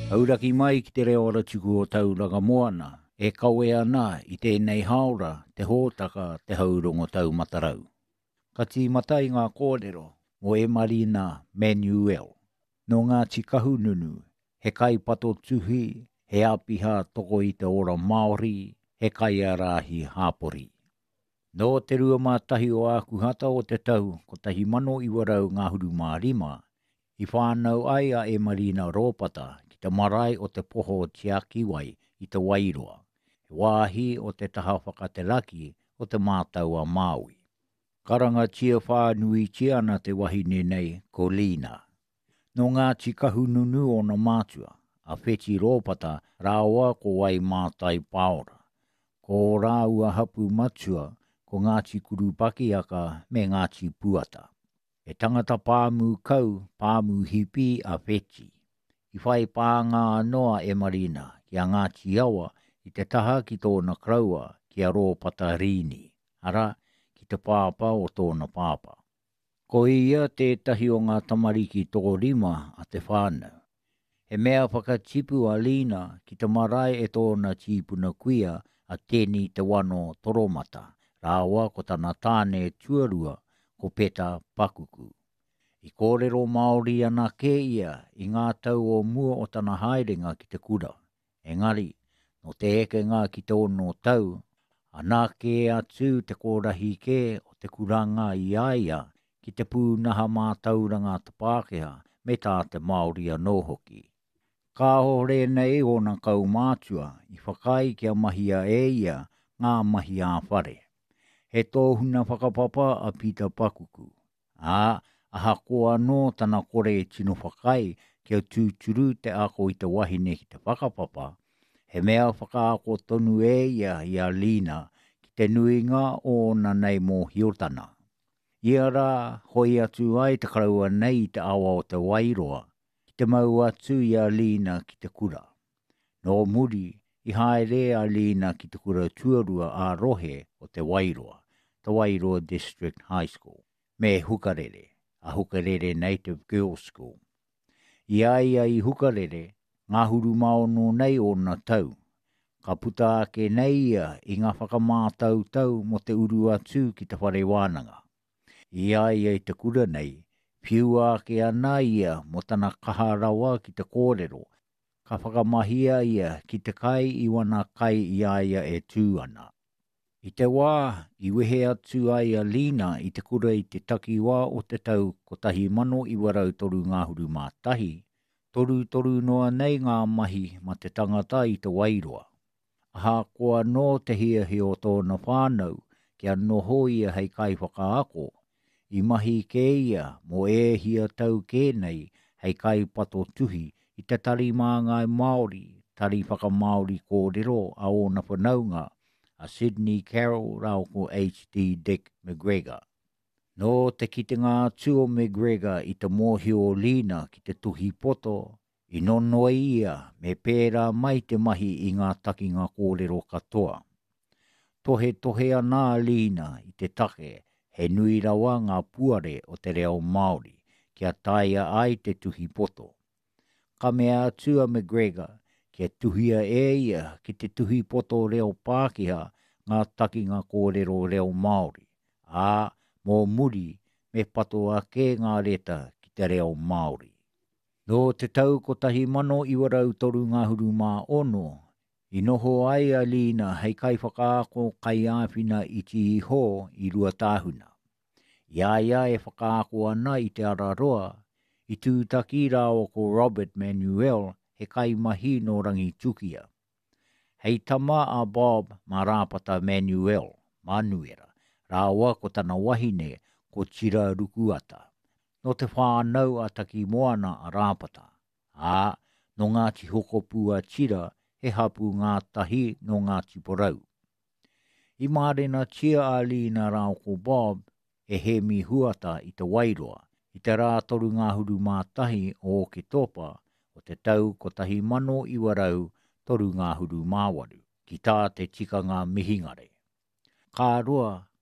Auraki mai ki te reo ratuku o tauranga moana, e kaue ana i tēnei haora te hōtaka te haurongo tau matarau. Ka ti matai ngā kōrero mo e Marina Manuel. No ngā tikahu nunu, he kai pato tuhi, he apiha toko i te ora Māori, he kai arahi hāpori. No te rua mātahi o aku hata o te tau, ko tahi mano i warau ngā huru mārima, i whānau ai a e Marina Rōpata, ki te marae o te poho o Tiaki Wai i te Wairoa, he wāhi o te taha whakatelaki o te mātau a Māui. Karanga tia whānui tia ana te wahine nei ko Lina. No ngā tikahu nunu o na mātua, a Wheti Rōpata rāua ko wai mātai paora. Ko rāua hapu matua ko Ngāti Kurupaki aka me Ngāti Puata. E tangata pāmu kau, pāmu hipi a Wheti. I whai pāngā anoa e Marina ki a Ngāti Awa i te taha ki tōna kraua ki a Rōpata Rini. Ara, ki te pāpa o tōna pāpa. Ko ia tētahi o ngā tamariki tō rima a te whānau. He mea whakatipu a Lina ki te marae e tōna tīpuna kuia a tēni te wano toromata. Rāua ko tana tāne tuarua ko Peta Pakuku. I kōrero Māori ana ke ia i ngā tau o mua o tana haerenga ki te kura. Engari, no te eke ngā ki te ono tau, ana ke atu te kōrahi ke o te kuranga i aia ki te pūnaha mātauranga te Pākehā me tā te Māori anō hoki. Ka hore nei o na kau mātua i whakai kia mahia e ia ngā mahi a whare. He tōhuna whakapapa a Pita Pakuku. Aha ko anō tana kore tino whakai kia tūturu te ako i te wahine ki te whakapapa, he mea whakaako tonu e ia i a Lina ki te nuinga o na nei mō hiotana. Ia rā hoi atu ai te karaua nei i te awa o te Wairoa, ki te mau atu i a Lina ki te kura. No muri, i haere a Lina ki te kura tuarua a rohe o te Wairoa, te Wairoa District High School, me Hukarere, a Hukarere Native Girls School. Ia i Hukarere, ngā huru maono nei o na tau. Ka puta ake nei ia i ngā whakamātau tau mo te uru atu ki te whare wānanga. Ia i te kura nei, piu ake ana ia mo tana kaharawa ki te kōrero, ka whakamahia ia ki te kai i wana kai ia e tū ana. I te wā, i wehe atu ai a Lina i te kura i te takiwā o te tau ko tahi mano i warau toru ngā huru mātahi, toru noa nei ngā mahi ma te tangata i te Wairoa. Aha koa no te hiahi o tōna whānau kia noho ia hei kai whakaako, i mahi ke ia mo e hia tau kēnei hei kai pato tuhi i te tari māngai Māori, tari whakamaori kōrero a o na whanaunga, a Sydney Carroll rao ko H.D. Dick McGregor. No te kitenga tuo McGregor i te mōhi o Lina ki te tuhi poto, i nono ia me pērā mai te mahi i ngā takinga kōrero katoa. Tohe ana Lina i te take, he nui rawa ngā puare o te reo Māori, kia taia ai te tuhi poto. Ka mea atua McGregor, kia tuhia e ia ki te tuhi poto reo Pākehā ngā takinga kōrero reo Māori. Mō muri me pato ake ngā reta ki te reo Māori. No te tau ko tahi mano i warau toru ngā huru mā ono, i noho ai a Lina hei kai whakaako kai āwhina i ti iho i rua tāhuna. Ia e whakaako ana i te araroa, i tūtaki rāo ko Robert Manuel he kai mahi no rangi tukia. Hei tama a Bob Marapata Manuel, Manuera, rāua ko tana wahine ko Tira Rukuata. No te whānau a taki moana a Rāpata. No Ngāti Hokopu a Tira he hapu ngā tahi no Ngāti Porau. I mārena tia a Lina rāo ko Bob e he mi huata i te Wairoa, i te rā toru ngā huru mātahi o ke topa o te tau ko tahi mano i warau toru ngā huru māwaru, ki tā te tikanga mihingare. Ka roa,